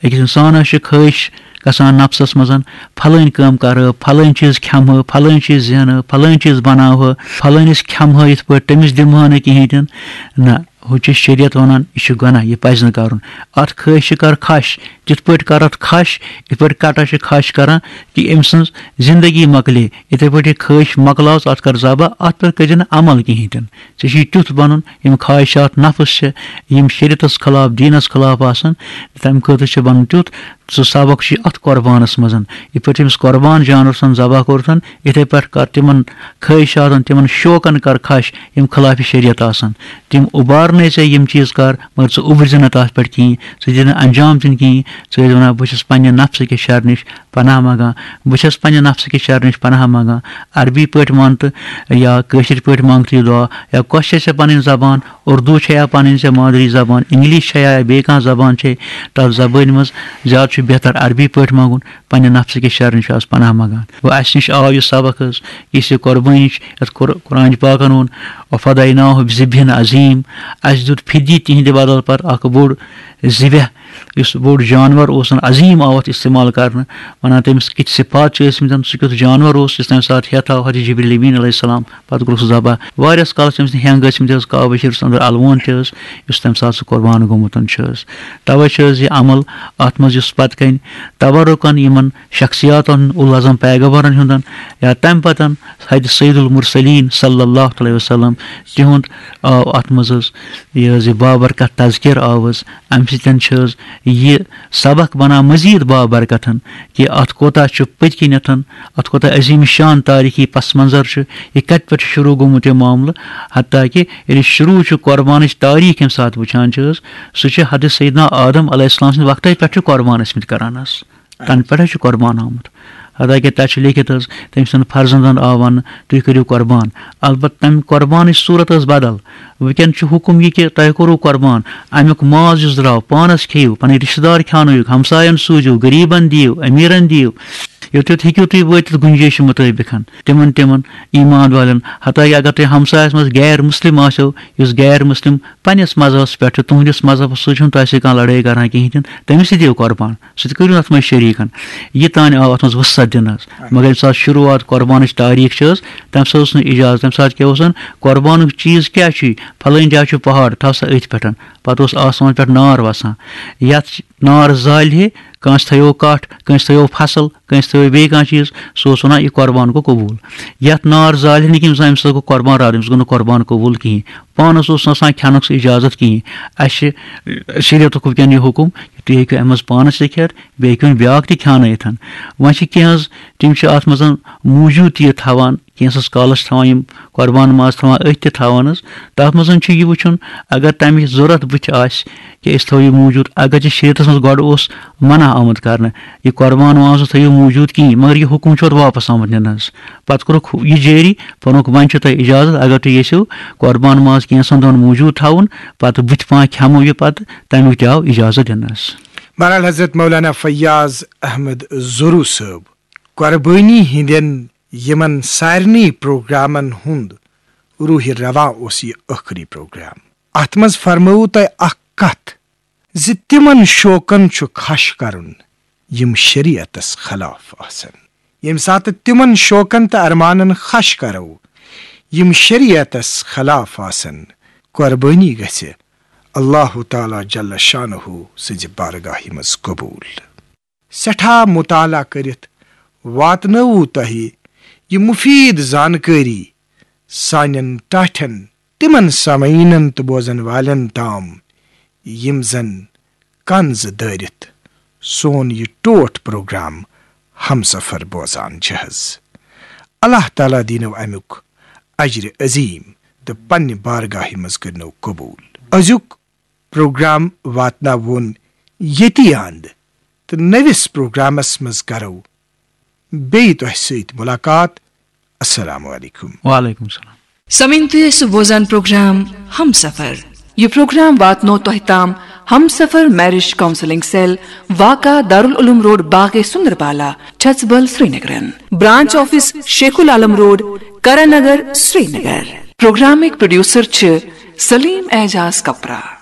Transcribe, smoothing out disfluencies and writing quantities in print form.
أکِس اِنسانَس چھِ خٲہِش گژھان نفسَس منٛز پھلٲنۍ کٲم کَرٕ پھلٲنۍ چیٖز کھٮ۪مہٕ پھلٲنۍ چیٖز زینہٕ پھلٲنۍ چیٖز بَناوہٕ فلٲنِس کھٮ۪مہٕ یِتھ پٲٹھۍ تٔمِس دِمہٕ نہٕ کِہیٖنۍ تہِ نہ ہُہ چھِ شریعت وَنان یہِ چھُ گۄناہ یہِ پَزِ نہٕ کَرُن اَتھ خٲہِشہِ کَر کھَش تِتھ پٲٹھۍ کَر اَتھ کھَش یِتھ پٲٹھۍ کَٹَس چھِ کھَش کَران کہِ أمۍ سٕنٛز زِندگی مۄکلے یِتھَے پٲٹھۍ یہِ خٲہِش مۄکلاو ژٕ اَتھ کَر ذبح اَتھ پٮ۪ٹھ کٔرزِ نہٕ عمل کِہیٖنۍ تہِ نہٕ ژےٚ چھُے تیُتھ بَنُن یِم خواہِشات نفس چھِ یِم شریعتَس خٕلاف دیٖنَس خٕلاف آسان تَمہِ خٲطرٕ چھِ بَنُن تیُتھ سُہ سبق چھُ اَتھ قۄربانَس منٛز یِتھ پٲٹھۍ تٔمِس قۄربان جانوَر سُنٛد ذبح کوٚرتھَن یِتھَے پٲٹھۍ کَر تِمَن خٲہِشاتَن تِمَن شوقَن کَر کھَش یِم خٕلافِ شریعت آسان تِم اُبارنَے ژےٚ یِم چیٖز کَر مگر ژٕ اُبرزِ نہٕ تَتھ پٮ۪ٹھ کِہیٖنۍ ژٕ دِ نہٕ انجام دِنہٕ کِہیٖنۍ ژٕ ٲسۍ وَنان بہٕ چھُس پنٛنہِ نفسہٕ کہِ شَرٕ نِش پناہ منٛگان بہٕ چھَس پنٛنہِ نفسہٕ کہِ شَرٕ نِش پناہ منٛگان عربی پٲٹھۍ وَن تہٕ یا کٲشِر پٲٹھۍ منٛگ تہٕ یہِ دُعا یا کۄس چھےٚ ژےٚ پَنٕنۍ زبان اُردو چھےٚ یا پَنٕنۍ ژےٚ مادری زبان اِنٛگلِش چھےٚ یا بیٚیہِ کانٛہہ زبان چھے تَتھ زبٲنۍ منٛز زیادٕ چھُ بہتر عربی پٲٹھۍ منٛگُن پنٛنہِ نفسہٕ کہِ شَرٕ نِش آز پناہ منٛگان گوٚو اَسہِ نِش آو یہِ سبق حظ یُس یہِ قۄربٲنی چھِ یَتھ قرآنہِ پاکَن ووٚن وفدیناہُ بِذِبحٍ عظیٖم اَسہِ دیُت فِدی تِہِنٛدِ بدل پَتہٕ اَکھ بوٚڑ ذِبح یُس بوٚڑ جانوَر اوس عظیٖم آو اَتھ اِستعمال کَرنہٕ وَنان تٔمِس کِتھ صِفات چھِ ٲسمٕتۍ سُہ کیُتھ جانوَر اوس یُس تَمہِ ساتہٕ ہیٚتھ آو حضرت جبریٖل امیٖن علیہ السلام پَتہٕ کوٚرُکھ سُہ ذبح واریاہَس کالَس تٔمِس ہٮ۪نٛگ ٲسمٕتۍ حظ کعبہ شریٖفَس اَنٛدر اَلوُنٛد تہِ حظ یُس تَمہِ ساتہٕ سُہ قۄربان گوٚمُت چھُ حظ تَوَے چھِ حظ یہِ عمل اَتھ منٛز یُس پَتہٕ کَنۍ تبرُکَن یِمَن شخصیاتَن اُلعظم پیغمبرَن ہُنٛد یا تَمہِ پَتہٕ حضرت سید المرسلیٖن صلی اللہ علیہ وسلم تِہُنٛد آو اَتھ منٛز حظ یہِ حظ یہِ بابرکت تذکِر آو حظ اَمہِ سۭتۍ چھِ حظ یہِ سبق بَنان مٔزیٖد بابرکتھن کہِ اَتھ کوتاہ چھُ پٔتۍ کِنٮ۪تھ اَتھ کوتاہ عظیٖم شان تٲریٖخی پس منظر چھُ یہِ کَتہِ پٮ۪ٹھ چھُ شروٗع گوٚمُت یہِ معاملہٕ حتیٰ کہِ ییٚلہِ شروٗع چھُ قۄربانٕچ تٲریٖخ ییٚمہِ ساتہٕ وٕچھان چھِ حظ سُہ چھُ حضرت سیدنا آدم علیہ السلام سٕنٛدِ وقتَے پٮ۪ٹھ چھُ قۄربان ٲسمٕتۍ کَران حظ تَنہٕ پٮ۪ٹھَے چھُ قۄربان آمُت حتیٰ کہِ تَتہِ چھُ لیکھِتھ حظ تٔمۍ سٕنٛدِ فرزنٛدَن آو وَننہٕ تُہۍ کٔرِو قۄربان البتہٕ تَمہِ قۄربانٕچ صوٗرت ٲس بدل وٕنکٮ۪ن چھُ حُکُم یہِ کہِ تۄہہِ کوٚروٕ قۄربان اَمیُک ماز یُس درٛاو پانَس کھیٚیِو پَنٕنۍ رِشتہٕ دار کھیٛانٲیِو ہمسایَن سوٗزِو غریٖبَن دِیِو أمیٖرَن دِیِو یوٚت یوٚت ہیٚکِو تُہۍ وٲتِتھ گُنجٲیشہِ مُطٲبِق تِمن ایٖمان والٮ۪ن حتیٰ کہِ اگر تُہۍ ہمسایَس منٛز غیر مُسلِم آسیو یُس غیر مُسلِم پنٛنِس مذہبَس پٮ۪ٹھ چھُ تُہٕنٛدِس مذہبَس سۭتۍ چھُنہٕ تۄہہِ سۭتۍ کانٛہہ لڑٲے کَران کِہیٖنۍ تہِ نہٕ تٔمِس تہِ دِیِو قۄربان سُہ تہِ کٔرِو اَتھ منٛز شریٖکَن یہِ تانۍ آو اَتھ منٛز وُصعت دِنہٕ حظ مگر ییٚمہِ ساتہٕ شروٗعات قۄربانٕچ تٲریٖخ چھِ حظ تَمہِ ساتہٕ اوس نہٕ اِجازت تَمہِ ساتہٕ کیٛاہ اوس قۄربانُک چیٖز کیٛاہ چھُے پھلٲنۍ جایہِ چھُ پہاڑ تھاو سا أتھۍ پٮ۪ٹھ پَتہٕ اوس آسمان پٮ۪ٹھ نار وَسان یَتھ نار زالہِ ہے کٲنٛسہِ تھٲیو کَٹھ کٲنٛسہِ تھٲیو فصٕل کٲنٛسہِ تھٲیو بیٚیہِ کانٛہہ چیٖز سُہ اوس وَنان یہِ قۄربان گوٚو قبوٗل یَتھ نار زالہِ نہٕ کِہیٖنۍ أمِس گوٚو قۄربان رد أمِس گوٚو نہٕ قۄربان قبوٗل کِہیٖنۍ پانَس اوس نہٕ آسان کھٮ۪نُک سُہ اِجازت کِہیٖنۍ اَسہِ چھِ شریعتُک وٕنکٮ۪ن یہِ حُکُم کہِ تُہۍ ہیٚکِو اَمہِ منٛز پانَس تہِ کھٮ۪تھ بیٚیہِ ہیٚکِوُن بیٛاکھ تہِ کھیٛانٲیِتھ وۄنۍ چھِ کینٛہہ حظ تِم چھِ اَتھ منٛز موٗجوٗد تہِ یہِ تھاوان کینٛژَس کالَس چھِ تھاوان یِم قۄربان ماز تھاوان أتھۍ تہِ تھاوان حظ تَتھ منٛز چھُ یہِ وٕچھُن اگر تَمِچ ضوٚرَتھ بٕتھِ آسہِ کہِ أسۍ تھاوو یہِ موٗجوٗد اگر یہِ شریعتَس منٛز گۄڈٕ اوس مَنع آمُت کَرنہٕ یہِ قۄربان ماز تھٲیِو موٗجوٗد کِہیٖنۍ مگر یہِ حُکُم چھُ اَتھ واپَس آمُت نِنہٕ حظ پَتہٕ کوٚرُکھ یہِ جٲری ووٚنُکھ وۄنۍ چھُو تۄہہِ اِجازت اگر تُہۍ ییٚژھِو قۄربان ماز کینٛژھن دۄہَن موٗجوٗد تھاوُن پَتہٕ بٕتھِ پانٛژھ کھٮ۪مو یہِ پَتہٕ تَمیُک تہِ آو اِجازت دِنہٕ حظ بہرحال حضرت مولانا فیاض احمد ظروٗ صٲب قۄربٲنی ہِنٛدٮ۪ن یِمن سارنٕے پروگرامن ہُنٛد روٗحِ رواں اوس یہِ ٲخری پروگرام اَتھ منٛز فرمٲوٕ تۄہہِ اکھ کتھ زِ تِمن شوقن چھُ کھش کرُن یِم شریعتس خلاف آسن ییٚمہِ ساتہٕ تِمن شوقن تہٕ ارمانن خش کرو یِم شریعتس خلاف آسن قۄربٲنی گژھِ اللہ تعالیٰ جل شانہُ سٕنٛزِ بارگاہہِ منٛز قبوٗل سٮ۪ٹھاہ مُطالعہ کٔرِتھ واتنٲوٕ تۄہہِ یہِ مُفیٖد زانکٲری سانٮ۪ن ٹاٹھٮ۪ن تِمن سامعیٖنن تہٕ بوزن والٮ۪ن تام یِم زن کن زٕ دٲرِتھ سون یہِ ٹوٹھ پروگرام ہمسفر بوزان چھِ حظ اللہ تعالیٰ دیٖنو امیُک اجرِ عظیٖم تہٕ پننہِ بارگاہہِ منٛز کٔرنو قبوٗل أزیُک پروگرام واتناوون ییٚتی انٛد تہٕ نٔوِس پروگرامس منٛز کرو بیٚیہِ تۄہہِ سۭتۍ مُلاقات السلام علیکم وعلیکم السلام سمعین تُہۍ ٲسِو بوزان پروگرام ہمسفر یہِ پروگرام واتنو تۄہہِ تام ہمسفر میرج کونسلنگ سیل واقع Darul Uloom road باغے سُندربالا چھژبل سرینگرن branch office Sheikh العالم روڈ کرن نگر سرینگر پروگرامٕکۍ پروڈیوسر چھِ سلیٖم اعجاز کپرا